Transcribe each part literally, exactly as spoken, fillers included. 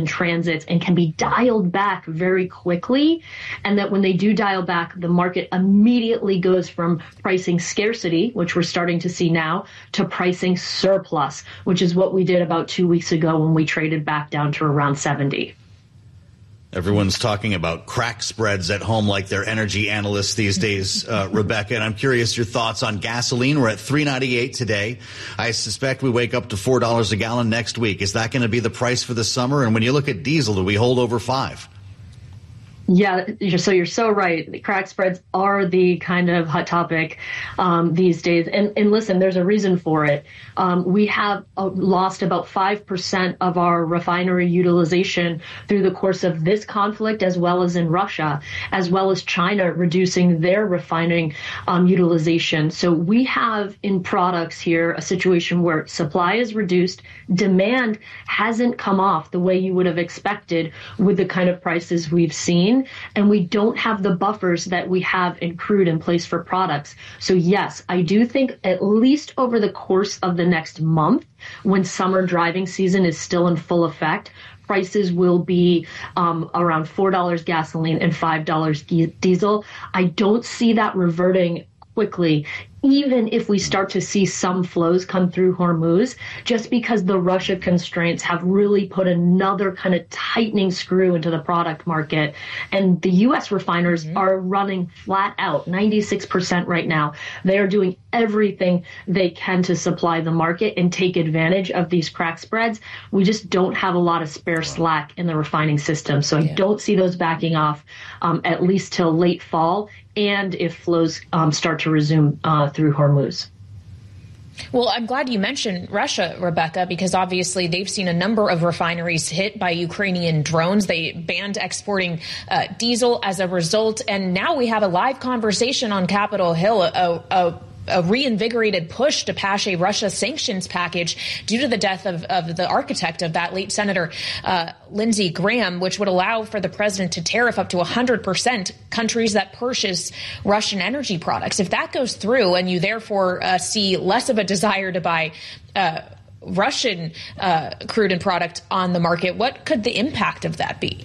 and transits and can be dialed back very quickly. And that when they do dial back, the market immediately goes from pricing scarcity, which we're starting to see now, to pricing surplus, which is what we did about two weeks ago when we traded back down to around seventy. Everyone's talking about crack spreads at home like they're energy analysts these days, uh, Rebecca. And I'm curious your thoughts on gasoline. We're at three ninety-eight today. I suspect we wake up to four dollars a gallon next week. Is that going to be the price for the summer? And when you look at diesel, do we hold over five? Yeah, so you're so right. The crack spreads are the kind of hot topic um, these days. And, and listen, there's a reason for it. Um, we have uh, lost about five percent of our refinery utilization through the course of this conflict, as well as in Russia, as well as China reducing their refining um, utilization. So we have in products here a situation where supply is reduced, demand hasn't come off the way you would have expected with the kind of prices we've seen. And we don't have the buffers that we have in crude in place for products. So yes, I do think at least over the course of the next month, when summer driving season is still in full effect, prices will be um, around four dollars gasoline and five dollars diesel. I don't see that reverting quickly, even if we start to see some flows come through Hormuz, just because the Russia constraints have really put another kind of tightening screw into the product market. And the U S refiners mm-hmm. are running flat out, ninety-six percent right now. They are doing everything they can to supply the market and take advantage of these crack spreads. We just don't have a lot of spare slack in the refining system. So I yeah. don't see those backing off um, at least till late fall, and if flows um, start to resume uh, through Hormuz. Well, I'm glad you mentioned Russia, Rebecca, because obviously they've seen a number of refineries hit by Ukrainian drones. They banned exporting uh, diesel as a result. And now we have a live conversation on Capitol Hill, a, a a reinvigorated push to pass a Russia sanctions package due to the death of, of the architect of that, late Senator uh, Lindsey Graham, which would allow for the president to tariff up to one hundred percent countries that purchase Russian energy products. If that goes through and you therefore uh, see less of a desire to buy uh, Russian uh, crude and product on the market, what could the impact of that be?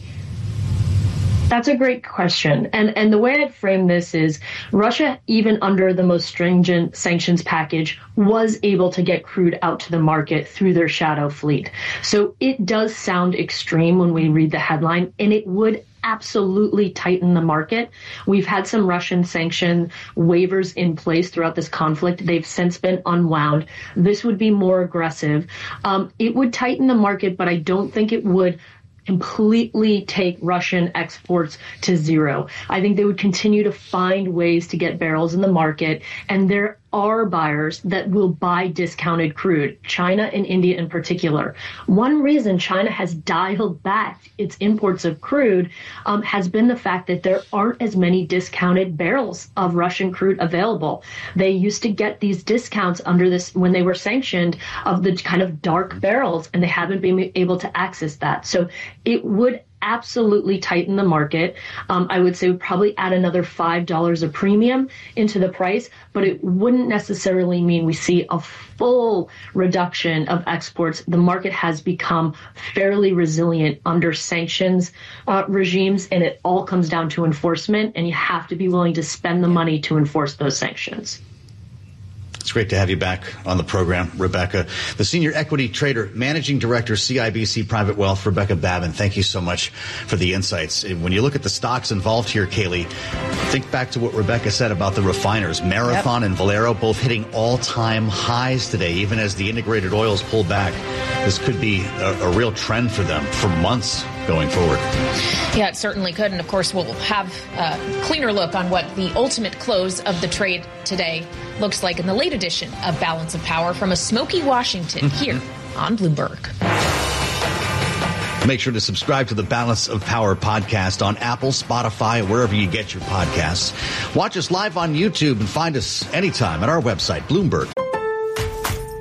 That's a great question. And and the way I'd frame this is Russia, even under the most stringent sanctions package, was able to get crude out to the market through their shadow fleet. So it does sound extreme when we read the headline, and it would absolutely tighten the market. We've had some Russian sanction waivers in place throughout this conflict. They've since been unwound. This would be more aggressive. Um, it would tighten the market, but I don't think it would completely take Russian exports to zero. I think they would continue to find ways to get barrels in the market, and there are buyers that will buy discounted crude, China and India in particular. One reason China has dialed back its imports of crude um, has been the fact that there aren't as many discounted barrels of Russian crude available. They used to get these discounts under this when they were sanctioned of the kind of dark barrels, and they haven't been able to access that. So it would absolutely tighten the market. Um, I would say would probably add another five dollars a premium into the price, but it wouldn't necessarily mean we see a full reduction of exports. The market has become fairly resilient under sanctions uh, regimes, and it all comes down to enforcement, and you have to be willing to spend the money to enforce those sanctions. It's great to have you back on the program, Rebecca. The senior equity trader, managing director, C I B C Private Wealth, Rebecca Babin. Thank you so much for the insights. When you look at the stocks involved here, Kaylee, think back to what Rebecca said about the refiners. Marathon yep. and Valero both hitting all-time highs today, even as the integrated oils pull back. This could be a, a real trend for them for months going forward. Yeah, it certainly could. And of course, we'll have a cleaner look on what the ultimate close of the trade today looks like in the late edition of Balance of Power from a smoky Washington here on Bloomberg. Make sure to subscribe to the Balance of Power podcast on Apple, Spotify, wherever you get your podcasts. Watch us live on YouTube and find us anytime at our website, Bloomberg.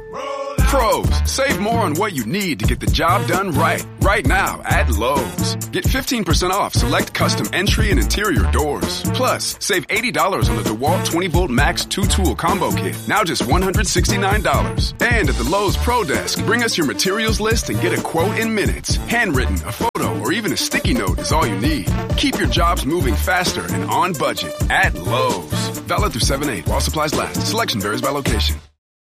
Pros, save more on what you need to get the job done right. Right now at Lowe's. Get fifteen percent off select custom entry and interior doors. Plus, save eighty dollars on the DeWalt twenty volt Max two tool combo kit. Now just one hundred sixty-nine dollars. And at the Lowe's Pro Desk, bring us your materials list and get a quote in minutes. Handwritten, a photo, or even a sticky note is all you need. Keep your jobs moving faster and on budget at Lowe's. Valid through seven eight while supplies last. Selection varies by location.